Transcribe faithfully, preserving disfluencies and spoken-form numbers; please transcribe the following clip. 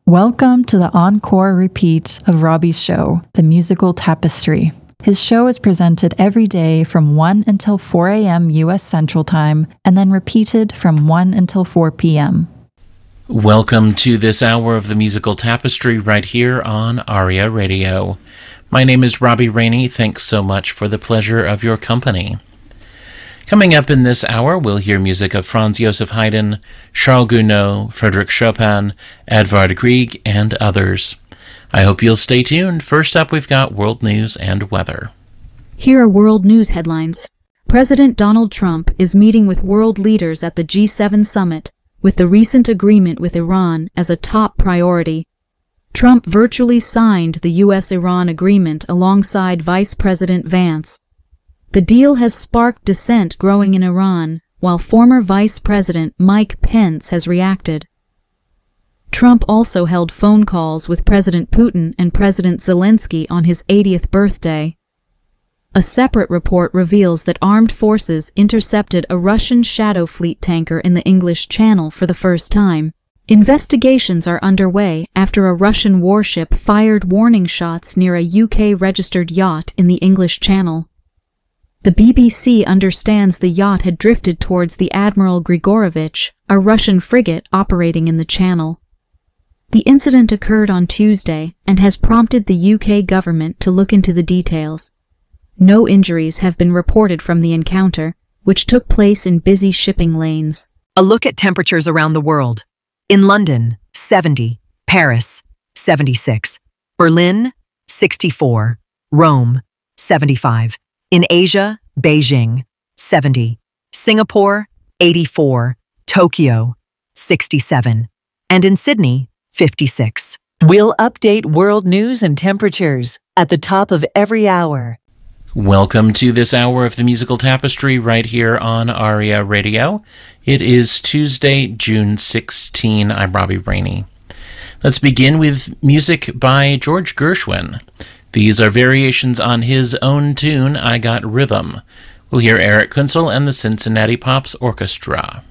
Welcome to the encore repeat of Robbie's show, The Musical Tapestry. His show is presented every day from one until four a.m. U S Central Time, and then repeated from one until four p.m. Welcome to this hour of The Musical Tapestry right here on Aria Radio. My name is Robbie Rainey. Thanks so much for the pleasure of your company. Coming up in this hour, we'll hear music of Franz Joseph Haydn, Charles Gounod, Frédéric Chopin, Edvard Grieg, and others. I hope you'll stay tuned. First up, we've got world news and weather. Here are world news headlines. President Donald Trump is meeting with world leaders at the G seven summit, with the recent agreement with Iran as a top priority. Trump virtually signed the U S Iran agreement alongside Vice President Vance. The deal has sparked dissent growing in Iran, while former Vice President Mike Pence has reacted. Trump also held phone calls with President Putin and President Zelensky on his eightieth birthday. A separate report reveals that armed forces intercepted a Russian Shadow Fleet tanker in the English Channel for the first time. Investigations are underway after a Russian warship fired warning shots near a U K-registered yacht in the English Channel. The B B C understands the yacht had drifted towards the Admiral Grigorovich, a Russian frigate operating in the Channel. The incident occurred on Tuesday and has prompted the U K government to look into the details. No injuries have been reported from the encounter, which took place in busy shipping lanes. A look at temperatures around the world. In London, seventy. Paris, seventy-six. Berlin, sixty-four. Rome, seventy-five. In Asia, Beijing, seventy. Singapore, eighty-four. Tokyo, sixty-seven. And in Sydney, fifty-six. We'll update world news and temperatures at the top of every hour. Welcome to this hour of The Musical Tapestry right here on Aria Radio. It is Tuesday, June sixteenth. I'm Robbie Rainey. Let's begin with music by George Gershwin. These are variations on his own tune, I Got Rhythm. We'll hear Eric Kunzel and the Cincinnati Pops Orchestra.